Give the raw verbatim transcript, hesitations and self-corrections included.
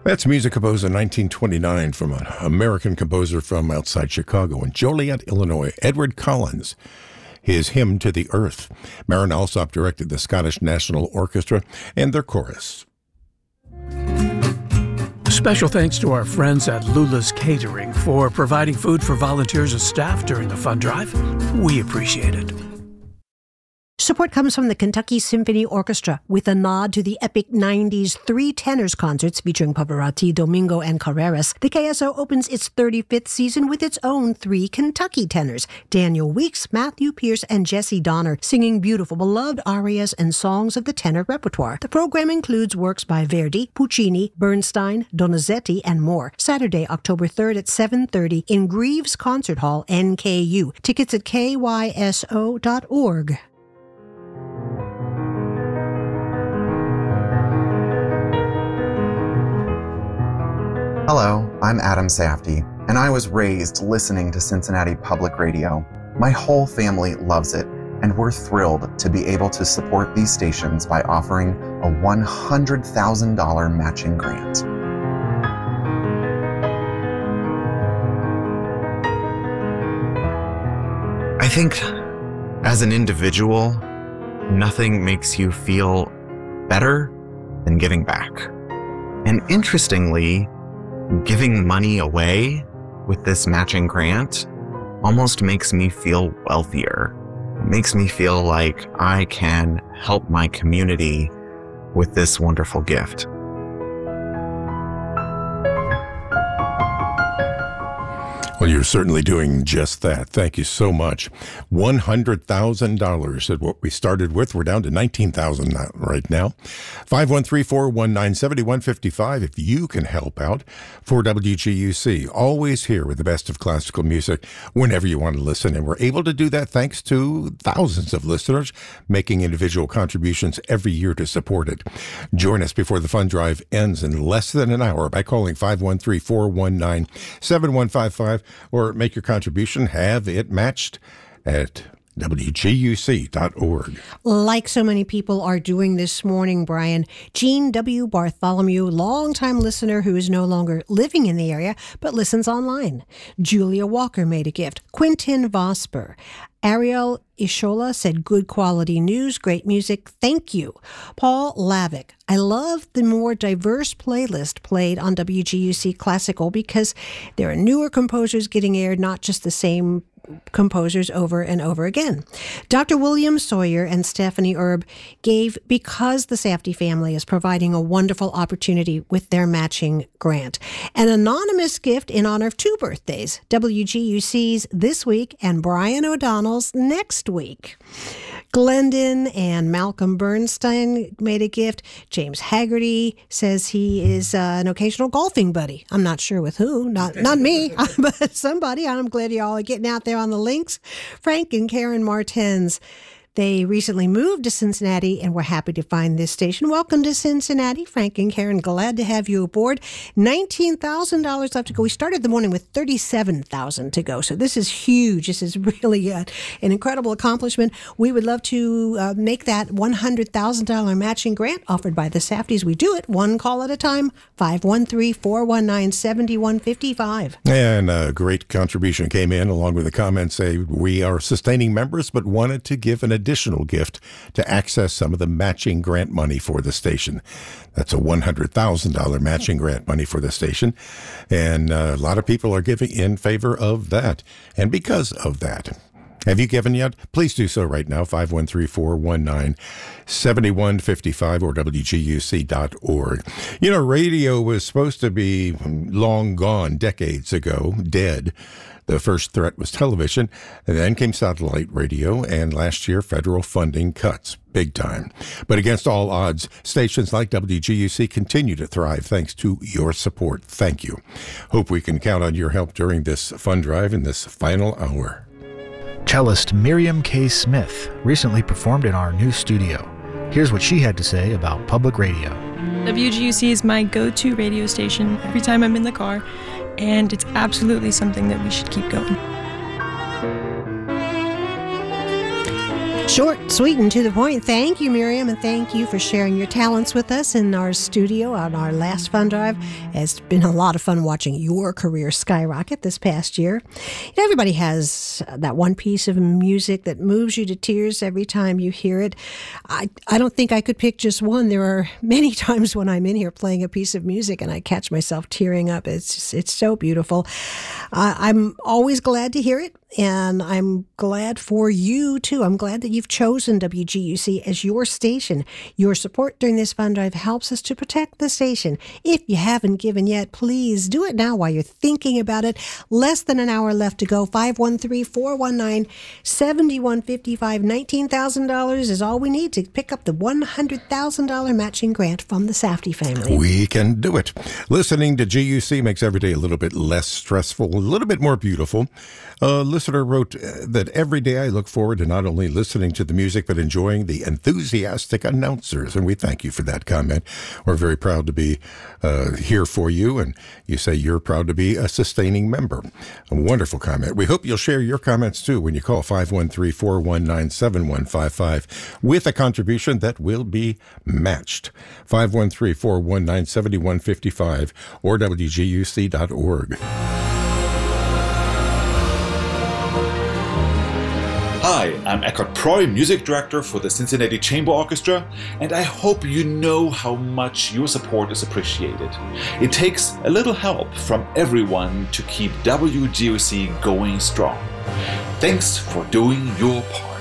That's music composed in nineteen twenty-nine from an American composer from outside Chicago in Joliet, Illinois, Edward Collins. His Hymn to the Earth. Marin Alsop directed the Scottish National Orchestra and their chorus. Special thanks to our friends at Lula's Catering for providing food for volunteers and staff during the fund drive. We appreciate it. Support comes from the Kentucky Symphony Orchestra with a nod to the epic nineties three tenors concerts featuring Pavarotti, Domingo, and Carreras. The K S O opens its thirty-fifth season with its own three Kentucky tenors, Daniel Weeks, Matthew Pierce, and Jesse Donner, singing beautiful, beloved arias and songs of the tenor repertoire. The program includes works by Verdi, Puccini, Bernstein, Donizetti, and more. Saturday, October third at seven thirty in Greaves Concert Hall, N K U. Tickets at K Y S O dot org. Hello, I'm Adam Safdie, and I was raised listening to Cincinnati Public Radio. My whole family loves it, and we're thrilled to be able to support these stations by offering a one hundred thousand dollars matching grant. I think as an individual, nothing makes you feel better than giving back. And interestingly, giving money away with this matching grant almost makes me feel wealthier. It makes me feel like I can help my community with this wonderful gift. Well, you're certainly doing just that. Thank you so much. one hundred thousand dollars at what we started with. We're down to nineteen thousand dollars right now. five one three, four one nine, seven one five five if you can help out for W G U C. Always here with the best of classical music whenever you want to listen. And we're able to do that thanks to thousands of listeners making individual contributions every year to support it. Join us before the fund drive ends in less than an hour by calling five one three, four one nine, seven one five five. Or make your contribution, have it matched at W G U C dot org. Like so many people are doing this morning, Brian, Jean W. Bartholomew, longtime listener who is no longer living in the area, but listens online. Julia Walker made a gift. Quentin Vosper. Ariel Ishola said, good quality news, great music, thank you. Paul Lavick, I love the more diverse playlist played on W G U C Classical because there are newer composers getting aired, not just the same composers over and over again. Doctor William Sawyer and Stephanie Erb gave because the Safdie family is providing a wonderful opportunity with their matching grant. An anonymous gift in honor of two birthdays, W G U C's this week and Brian O'Donnell's next week. Glendon and Malcolm Bernstein made a gift. James Haggerty says he is uh, an occasional golfing buddy. I'm not sure with who, not not me, but somebody. I'm glad y'all are getting out there on the links. Frank and Karen Martens. They recently moved to Cincinnati and were happy to find this station. Welcome to Cincinnati, Frank and Karen. Glad to have you aboard. nineteen thousand dollars left to go. We started the morning with thirty-seven thousand dollars to go. So this is huge. This is really a, an incredible accomplishment. We would love to uh, make that one hundred thousand dollars matching grant offered by the Safdies. We do it one call at a time. five one three, four one nine, seven one five five. And a great contribution came in along with the comments say we are sustaining members but wanted to give an additional gift to access some of the matching grant money for the station. That's a one hundred thousand dollars matching grant money for the station. And uh, a lot of people are giving in favor of that. And because of that, have you given yet? Please do so right now, five one three, four one nine, seven one five five or W G U C dot org. You know, radio was supposed to be long gone decades ago, dead. The first threat was television, and then came satellite radio, and last year, federal funding cuts, big time. But against all odds, stations like W G U C continue to thrive thanks to your support. Thank you. Hope we can count on your help during this fund drive in this final hour. Cellist Miriam K. Smith recently performed in our new studio. Here's what she had to say about public radio. W G U C is my go-to radio station every time I'm in the car, and it's absolutely something that we should keep going. Short, sweet, and to the point. Thank you, Miriam, and thank you for sharing your talents with us in our studio on our last fund drive. It's been a lot of fun watching your career skyrocket this past year. You know, everybody has that one piece of music that moves you to tears every time you hear it. I, I don't think I could pick just one. There are many times when I'm in here playing a piece of music and I catch myself tearing up. It's just, it's so beautiful. Uh, I'm always glad to hear it. And I'm glad for you, too. I'm glad that you've chosen W G U C as your station. Your support during this fund drive helps us to protect the station. If you haven't given yet, please do it now while you're thinking about it. Less than an hour left to go. five one three, four one nine, seven one five five. nineteen thousand dollars is all we need to pick up the one hundred thousand dollars matching grant from the Safdie family. We can do it. Listening to G U C makes every day a little bit less stressful, a little bit more beautiful. A listener wrote that every day I look forward to not only listening to the music, but enjoying the enthusiastic announcers. And we thank you for that comment. We're very proud to be uh, here for you. And you say you're proud to be a sustaining member. A wonderful comment. We hope you'll share your comments, too, when you call five one three, four one nine, seven one five five with a contribution that will be matched. five one three, four one nine, seven one five five or W G U C dot org. Hi, I'm Eckhard Proy, Music Director for the Cincinnati Chamber Orchestra, and I hope you know how much your support is appreciated. It takes a little help from everyone to keep W G U C going strong. Thanks for doing your part.